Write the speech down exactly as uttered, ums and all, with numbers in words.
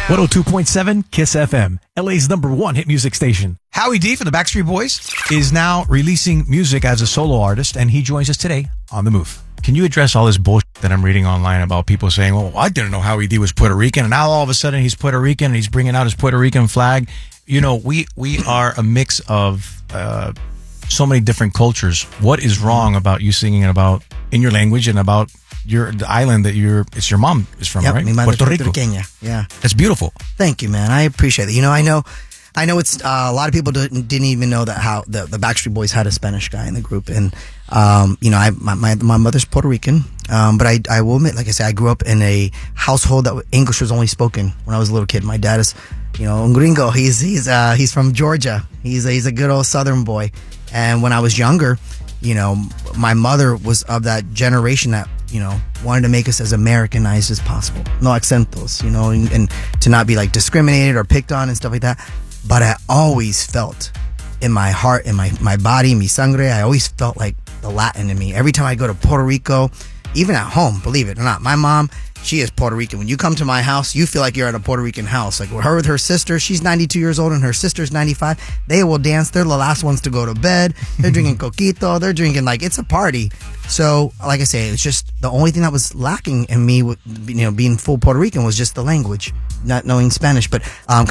one oh two point seven Kiss F M, L A's number one hit music station. Howie D from the Backstreet Boys is now releasing music as a solo artist, and he joins us today on The Move. Can you address all this bullshit that I'm reading online about people saying, well, I didn't know Howie D was Puerto Rican, and now all of a sudden he's Puerto Rican and he's bringing out his Puerto Rican flag? You know, we, we are a mix of uh, so many different cultures. What is wrong about you singing about in your language and about your the island that you're it's your mom is from, yep, right? Mi madre Puerto Rico. Puertorriqueña. Yeah, that's beautiful. Thank you, man. I appreciate it. You know, I know, I know it's uh, a lot of people didn't, didn't even know that how the, the Backstreet Boys had a Spanish guy in the group, and um, you know, I my, my my mother's Puerto Rican, um, but I I will admit, like I said, I grew up in a household that English was only spoken when I was a little kid. My dad is, you know, un gringo. He's he's uh, he's from Georgia. He's a, he's a good old Southern boy, and when I was younger, you know, my mother was of that generation that, you know, wanted to make us as Americanized as possible. No acentos, you know, and, and to not be like discriminated or picked on and stuff like that. But I always felt in my heart, in my, my body, mi sangre, I always felt like the Latin in me. Every time I go to Puerto Rico, even at home, believe it or not, my mom, she is Puerto Rican. When you come to my house, you feel like you're at a Puerto Rican house. Like her with her sister, she's ninety-two years old and her sister's ninety-five. They will dance. They're the last ones to go to bed. They're drinking coquito. They're drinking, like, it's a party. So, like I say, it's just the only thing that was lacking in me, with, you know, being full Puerto Rican was just the language, not knowing Spanish. But um,